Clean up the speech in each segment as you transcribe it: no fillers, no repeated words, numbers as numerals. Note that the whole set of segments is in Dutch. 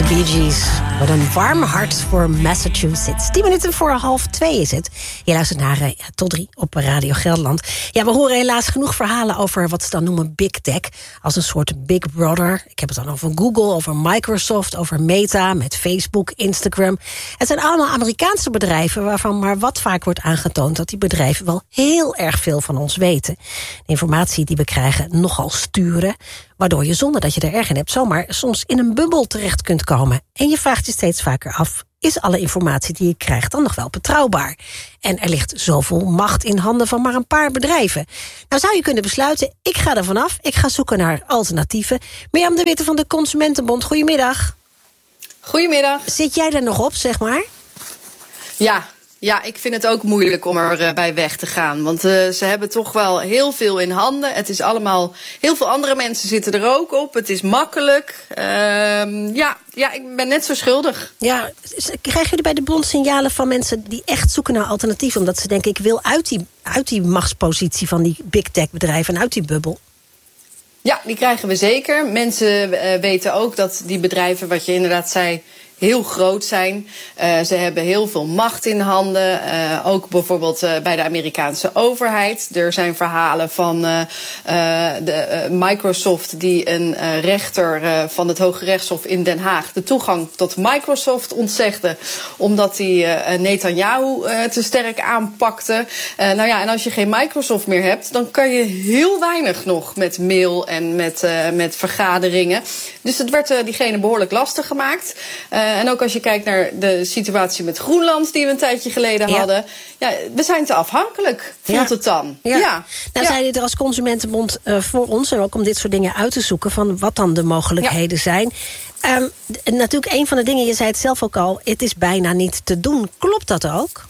De Bee Gees. Wat een warm hart voor Massachusetts. 10 minuten voor 1:30 is het. Je luistert naar tot 3 op Radio Gelderland. Ja, we horen helaas genoeg verhalen over wat ze dan noemen Big Tech. Als een soort Big Brother. Ik heb het dan over Google, over Microsoft, over Meta, met Facebook, Instagram. Het zijn allemaal Amerikaanse bedrijven waarvan maar wat vaak wordt aangetoond dat die bedrijven wel heel erg veel van ons weten. De informatie die we krijgen nogal sturen, waardoor je zonder dat je er erg in hebt zomaar soms in een bubbel terecht kunt komen. En je vraagt je steeds vaker af, is alle informatie die je krijgt dan nog wel betrouwbaar? En er ligt zoveel macht in handen van maar een paar bedrijven. Nou zou je kunnen besluiten, ik ga er vanaf. Ik ga zoeken naar alternatieven. Mirjam de Witte van de Consumentenbond, goedemiddag. Goedemiddag. Zit jij er nog op, zeg maar? Ja, ik vind het ook moeilijk om er bij weg te gaan. Want ze hebben toch wel heel veel in handen. Het is allemaal, heel veel andere mensen zitten er ook op. Het is makkelijk. Ik ben net zo schuldig. Ja, krijgen jullie bij de bond signalen van mensen die echt zoeken naar alternatieven, omdat ze denken, ik wil uit die machtspositie van die big tech bedrijven en uit die bubbel? Ja, die krijgen we zeker. Mensen weten ook dat die bedrijven, wat je inderdaad zei, heel groot zijn. Ze hebben heel veel macht in handen. Ook bijvoorbeeld bij de Amerikaanse overheid. Er zijn verhalen van Microsoft die een rechter van het Hoge Rechtshof in Den Haag de toegang tot Microsoft ontzegde, omdat hij Netanyahu te sterk aanpakte. En als je geen Microsoft meer hebt, dan kan je heel weinig nog met mail en met vergaderingen. Dus het werd diegene behoorlijk lastig gemaakt. En ook als je kijkt naar de situatie met Groenland die we een tijdje geleden hadden. Ja, we zijn te afhankelijk, voelt het dan. Ja. Nou zijn dit er als Consumentenbond voor ons, en ook om dit soort dingen uit te zoeken van wat dan de mogelijkheden zijn. Natuurlijk een van de dingen, je zei het zelf ook al, het is bijna niet te doen. Klopt dat ook?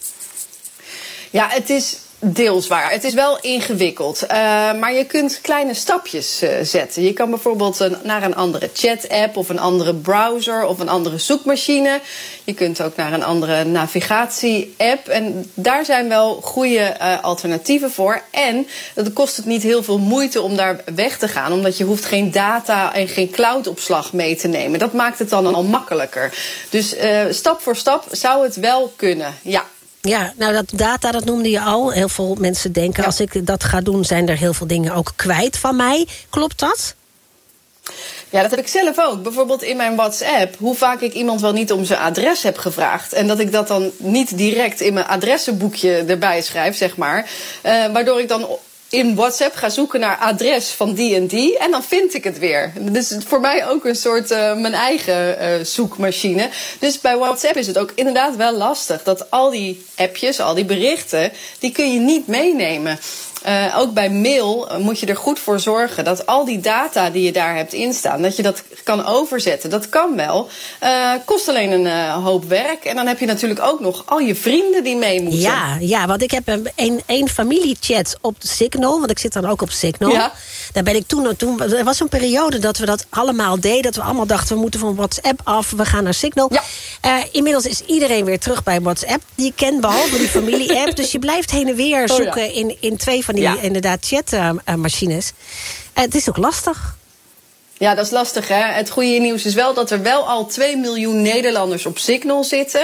Ja, het is deels waar. Het is wel ingewikkeld. Maar je kunt kleine stapjes zetten. Je kan bijvoorbeeld naar een andere chat-app of een andere browser of een andere zoekmachine. Je kunt ook naar een andere navigatie-app. En daar zijn wel goede alternatieven voor. En het kost het niet heel veel moeite om daar weg te gaan, omdat je hoeft geen data en geen cloudopslag mee te nemen. Dat maakt het dan al makkelijker. Dus stap voor stap zou het wel kunnen, ja. Ja, nou dat data, dat noemde je al. Heel veel mensen denken, als ik dat ga doen, zijn er heel veel dingen ook kwijt van mij. Klopt dat? Ja, dat heb ik zelf ook. Bijvoorbeeld in mijn WhatsApp. Hoe vaak ik iemand wel niet om zijn adres heb gevraagd. En dat ik dat dan niet direct in mijn adressenboekje erbij schrijf, zeg maar. Waardoor ik dan in WhatsApp ga zoeken naar adres van die en die. En dan vind ik het weer. Dus voor mij ook een soort mijn eigen zoekmachine. Dus bij WhatsApp is het ook inderdaad wel lastig. Dat al die appjes, al die berichten, die kun je niet meenemen. Ook bij mail moet je er goed voor zorgen dat al die data die je daar hebt instaan, dat je dat kan overzetten. Dat kan wel. Kost alleen een hoop werk. En dan heb je natuurlijk ook nog al je vrienden die mee moeten. Ja, want ik heb een familiechat op Signal, want ik zit dan ook op Signal. Ja. Daar ben ik toen, er was een periode dat we dat allemaal deden. Dat we allemaal dachten, we moeten van WhatsApp af, we gaan naar Signal. Ja. Inmiddels is iedereen weer terug bij WhatsApp. Die je kent, behalve die familie-app. Dus je blijft heen en weer zoeken in twee van die inderdaad chatmachines. Het is ook lastig. Ja, dat is lastig, hè. Het goede nieuws is wel dat er wel al 2 miljoen Nederlanders op Signal zitten.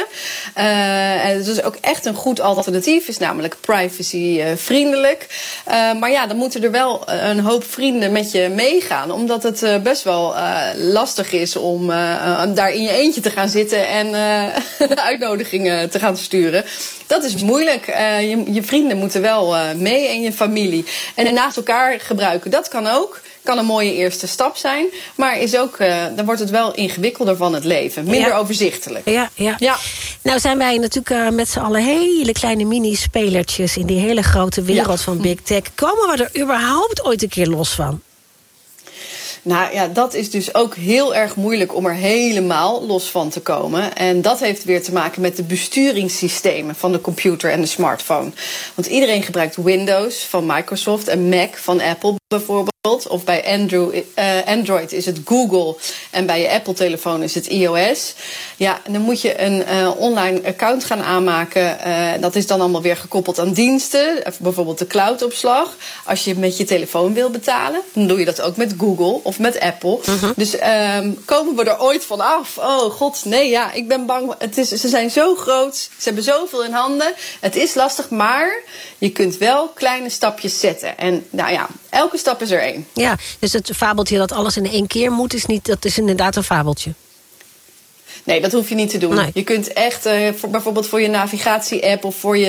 En het is ook echt een goed alternatief. Is namelijk privacyvriendelijk. Maar ja, dan moeten er wel een hoop vrienden met je meegaan. Omdat het best wel lastig is om daar in je eentje te gaan zitten en uitnodigingen te gaan sturen. Dat is moeilijk. Je vrienden moeten wel mee en je familie. En naast elkaar gebruiken, dat kan ook. Kan een mooie eerste stap zijn. Maar is ook, dan wordt het wel ingewikkelder van het leven. Minder overzichtelijk. Ja. Nou zijn wij natuurlijk met z'n allen hele kleine mini-spelertjes in die hele grote wereld van Big Tech. Komen we er überhaupt ooit een keer los van? Nou ja, dat is dus ook heel erg moeilijk om er helemaal los van te komen. En dat heeft weer te maken met de besturingssystemen van de computer en de smartphone. Want iedereen gebruikt Windows van Microsoft en Mac van Apple. bijvoorbeeld. Of bij Android is het Google. En bij je Apple-telefoon is het iOS. Ja, dan moet je een online account gaan aanmaken. Dat is dan allemaal weer gekoppeld aan diensten. Bijvoorbeeld de cloudopslag. Als je met je telefoon wil betalen, dan doe je dat ook met Google of met Apple. Dus komen we er ooit van af? Oh god, nee, ja, ik ben bang. Ze zijn zo groot. Ze hebben zoveel in handen. Het is lastig, maar je kunt wel kleine stapjes zetten. En nou ja, elke stap is er één. Ja, dus het fabeltje dat alles in één keer moet, dat is inderdaad een fabeltje. Nee, dat hoef je niet te doen. Nee. Je kunt echt, bijvoorbeeld voor je navigatie-app of voor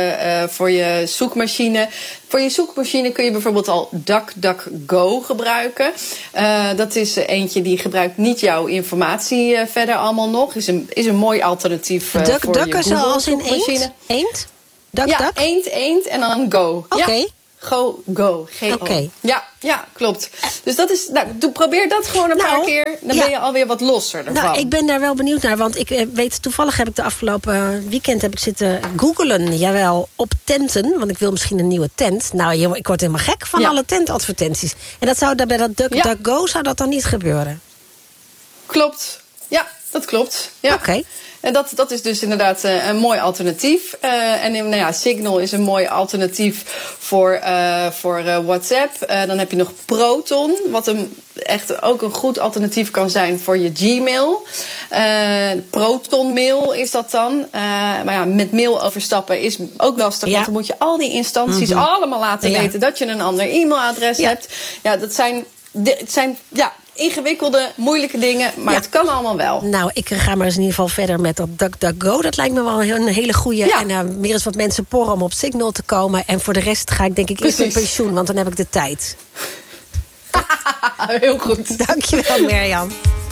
je zoekmachine. Voor je zoekmachine kun je bijvoorbeeld al DuckDuckGo gebruiken. Dat is eentje die gebruikt niet jouw informatie verder allemaal nog. Is een mooi alternatief voor je Google zoekmachine. Eend? Ja, eend en dan go. Oké. Ja. Go. G-O. Okay. Ja, klopt. Dus dat is, probeer dat gewoon een paar keer. Dan ben je alweer wat losser ervan. Nou, ik ben daar wel benieuwd naar. Want ik weet, toevallig heb ik de afgelopen weekend zitten googelen. Jawel, op tenten. Want ik wil misschien een nieuwe tent. Nou, ik word helemaal gek van alle tentadvertenties. En dat zou bij dat DuckDuckGo zou dat dan niet gebeuren? Klopt. Ja, dat klopt. Ja. Oké. En dat is dus inderdaad een mooi alternatief. En Signal is een mooi alternatief voor WhatsApp. Dan heb je nog Proton, wat echt ook een goed alternatief kan zijn voor je Gmail. Proton Mail is dat dan. Maar ja, met mail overstappen is ook lastig. Want dan moet je al die instanties allemaal laten weten dat je een ander e-mailadres hebt. Ja, het zijn ingewikkelde, moeilijke dingen, maar het kan allemaal wel. Nou, ik ga maar eens in ieder geval verder met dat DuckDuckGo. Dat lijkt me wel een hele goeie. Ja. En meer eens wat mensen porren om op Signal te komen. En voor de rest ga ik denk ik eerst met pensioen, want dan heb ik de tijd. Heel goed. Dankjewel, Mirjam.